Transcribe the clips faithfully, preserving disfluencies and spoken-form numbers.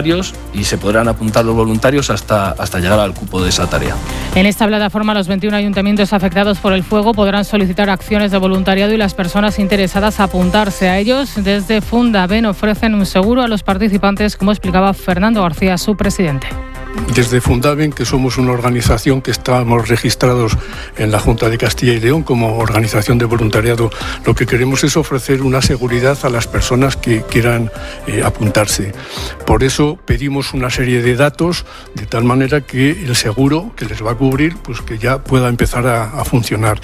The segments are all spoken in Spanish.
voluntarios y se podrán apuntar los voluntarios hasta, hasta llegar al cupo de esa tarea. En esta plataforma, los veintiún ayuntamientos afectados por el fuego podrán solicitar acciones de voluntariado y las personas interesadas apuntarse a ellos. Desde Fundaben ofrecen un seguro a los participantes, como explicaba Fernando García, su presidente. Desde Fundaben, que somos una organización que estamos registrados en la Junta de Castilla y León como organización de voluntariado, lo que queremos es ofrecer una seguridad a las personas que quieran eh, apuntarse. Por eso pedimos una serie de datos de tal manera que el seguro que les va a cubrir, pues que ya pueda empezar a, a funcionar.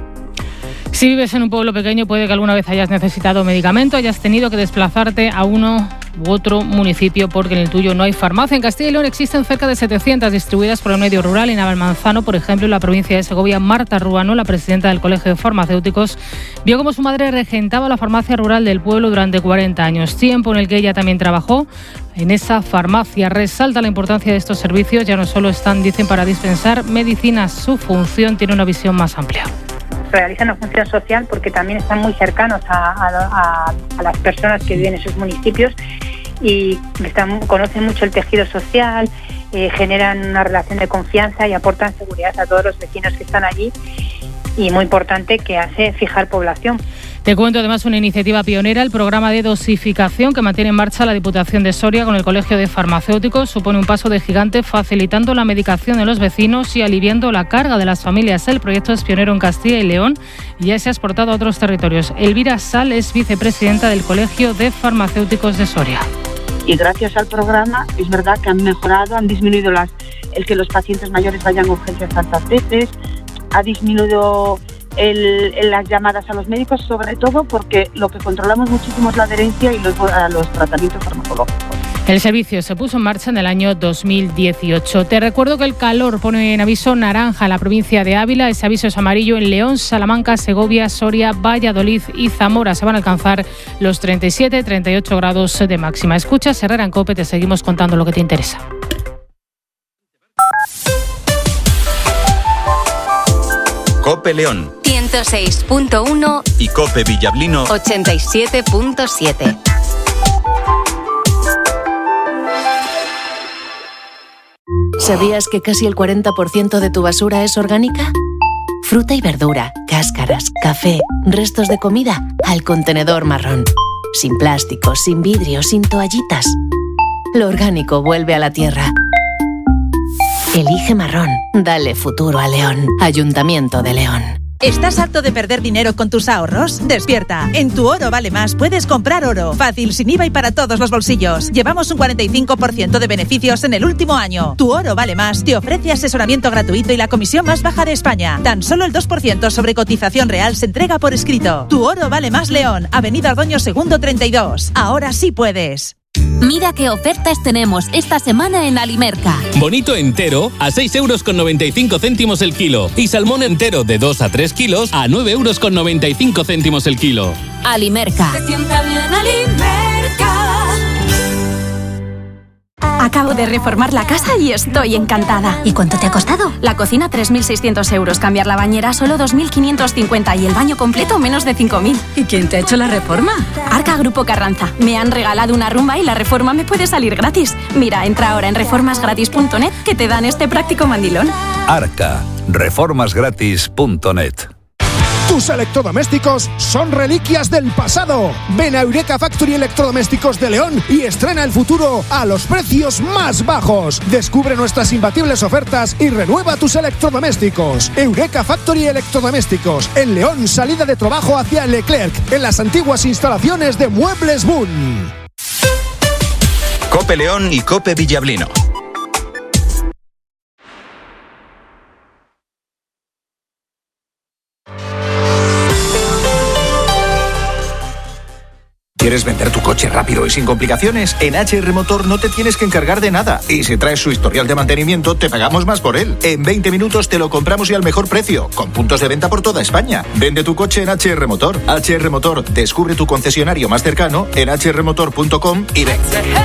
Si vives en un pueblo pequeño, puede que alguna vez hayas necesitado medicamento, hayas tenido que desplazarte a uno u otro municipio porque en el tuyo no hay farmacia. En Castilla y León existen cerca de setecientas distribuidas por el medio rural. En Navalmanzano, por ejemplo, en la provincia de Segovia, Marta Ruano, la presidenta del Colegio de Farmacéuticos, vio cómo su madre regentaba la farmacia rural del pueblo durante cuarenta años, tiempo en el que ella también trabajó en esa farmacia. Resalta la importancia de estos servicios. Ya no solo están, dicen, para dispensar medicinas, su función tiene una visión más amplia. Realizan una función social porque también están muy cercanos a, a, a las personas que viven en sus municipios y están, conocen mucho el tejido social, eh, generan una relación de confianza y aportan seguridad a todos los vecinos que están allí, y muy importante, que hace fijar población. Te cuento además una iniciativa pionera, el programa de dosificación que mantiene en marcha la Diputación de Soria con el Colegio de Farmacéuticos. Supone un paso de gigante facilitando la medicación de los vecinos y aliviando la carga de las familias. El proyecto es pionero en Castilla y León y ya se ha exportado a otros territorios. Elvira Sal es vicepresidenta del Colegio de Farmacéuticos de Soria. Y gracias al programa es verdad que han mejorado, han disminuido las, el que los pacientes mayores vayan a urgencias tantas veces, ha disminuido El, el, las llamadas a los médicos, sobre todo porque lo que controlamos muchísimo es la adherencia y los, a los tratamientos farmacológicos. El servicio se puso en marcha en el año dos mil dieciocho. Te recuerdo que el calor pone en aviso naranja en la provincia de Ávila. Ese aviso es amarillo en León, Salamanca, Segovia, Soria, Valladolid y Zamora. Se van a alcanzar los treinta y siete, treinta y ocho grados de máxima. Escuchas Herrera en COPE, te seguimos contando lo que te interesa. COPE León ciento seis punto uno y COPE Villablino ochenta y siete punto siete. ¿Sabías que casi el cuarenta por ciento de tu basura es orgánica? Fruta y verdura, cáscaras, café, restos de comida, al contenedor marrón. Sin plásticos, sin vidrio, sin toallitas. Lo orgánico vuelve a la tierra. Elige marrón. Dale futuro a León. Ayuntamiento de León. ¿Estás harto de perder dinero con tus ahorros? ¡Despierta! En Tu Oro Vale Más puedes comprar oro. Fácil, sin I V A y para todos los bolsillos. Llevamos un cuarenta y cinco por ciento de beneficios en el último año. Tu Oro Vale Más te ofrece asesoramiento gratuito y la comisión más baja de España. Tan solo el dos por ciento sobre cotización real se entrega por escrito. Tu Oro Vale Más León, Avenida Ordoño Segundo treinta y dos. Ahora sí puedes. Mira qué ofertas tenemos esta semana en Alimerca. Bonito entero a seis euros con noventa y cinco céntimos el kilo. Y salmón entero de dos a tres kilos a nueve euros con noventa y cinco céntimos el kilo. Alimerca. Se sienta bien Alimerca. Acabo de reformar la casa y estoy encantada. ¿Y cuánto te ha costado? La cocina tres mil seiscientos euros, cambiar la bañera solo dos mil quinientos cincuenta y el baño completo menos de cinco mil. ¿Y quién te ha hecho la reforma? Arca Grupo Carranza. Me han regalado una rumba y la reforma me puede salir gratis. Mira, entra ahora en reformas gratis punto net que te dan este práctico mandilón. Arca. reformas gratis punto net. Tus electrodomésticos son reliquias del pasado. Ven a Eureka Factory Electrodomésticos de León y estrena el futuro a los precios más bajos. Descubre nuestras imbatibles ofertas y renueva tus electrodomésticos. Eureka Factory Electrodomésticos en León, salida de trabajo hacia Leclerc, en las antiguas instalaciones de Muebles Boon. COPE León y COPE Villablino. ¿Quieres vender tu coche rápido y sin complicaciones? En H R Motor no te tienes que encargar de nada. Y si traes su historial de mantenimiento, te pagamos más por él. En veinte minutos te lo compramos y al mejor precio, con puntos de venta por toda España. Vende tu coche en H R Motor. H R Motor, descubre tu concesionario más cercano en h r motor punto com y ven.